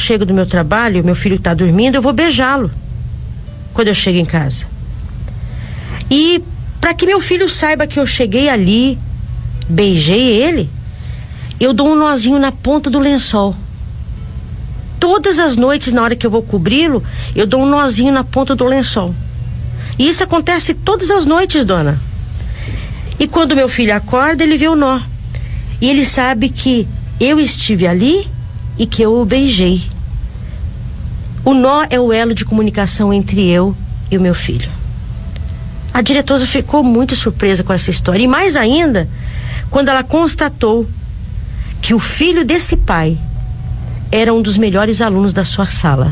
chego do meu trabalho, meu filho está dormindo, eu vou beijá-lo quando eu chego em casa. E para que meu filho saiba que eu cheguei ali, beijei ele, eu dou um nozinho na ponta do lençol. Todas as noites, na hora que eu vou cobri-lo, eu dou um nozinho na ponta do lençol. E isso acontece todas as noites, dona. E quando meu filho acorda, ele vê o nó. E ele sabe que eu estive ali e que eu o beijei. O nó é o elo de comunicação entre eu e o meu filho. A diretora ficou muito surpresa com essa história. E mais ainda, quando ela constatou que o filho desse pai era um dos melhores alunos da sua sala.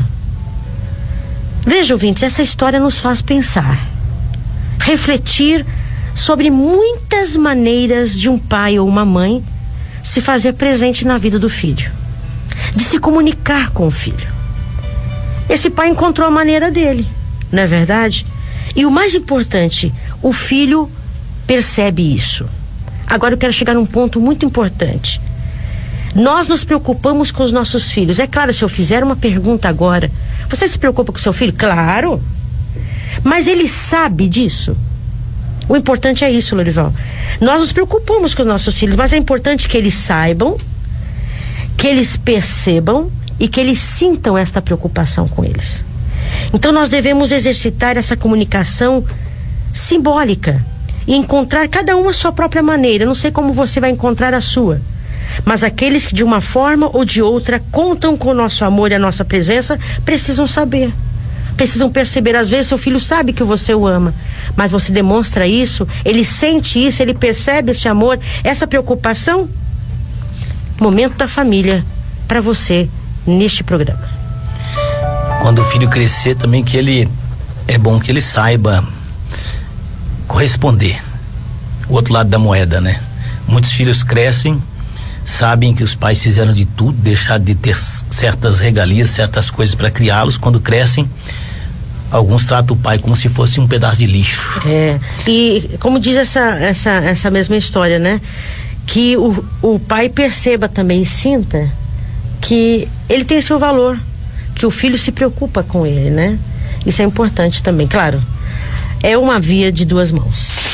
Veja, ouvintes, essa história nos faz pensar, refletir sobre muitas maneiras de um pai ou uma mãe se fazer presente na vida do filho, de se comunicar com o filho. Esse pai encontrou a maneira dele, não é verdade? E o mais importante, o filho percebe isso. Agora eu quero chegar num ponto muito importante. Nós nos preocupamos com os nossos filhos. É claro, se eu fizer uma pergunta agora, você se preocupa com o seu filho? Claro. Mas ele sabe disso? O importante é isso, Lorival. Nós nos preocupamos com os nossos filhos, mas é importante que eles saibam, que eles percebam e que eles sintam esta preocupação com eles. Então nós devemos exercitar essa comunicação simbólica e encontrar cada um a sua própria maneira. Eu não sei como você vai encontrar a sua, mas aqueles que de uma forma ou de outra contam com o nosso amor e a nossa presença precisam saber, precisam perceber. Às vezes seu filho sabe que você o ama, mas você demonstra isso, ele sente isso, ele percebe esse amor, essa preocupação. Momento da família para você neste programa. Quando o filho crescer também, que ele é bom que ele saiba corresponder. O outro lado da moeda, né? Muitos filhos crescem, sabem que os pais fizeram de tudo, deixaram de ter certas regalias, certas coisas para criá-los. Quando crescem, alguns tratam o pai como se fosse um pedaço de lixo. E como diz essa mesma história, né? Que o pai perceba também e sinta que ele tem seu valor, que o filho se preocupa com ele, né? Isso é importante também, claro. É uma via de duas mãos.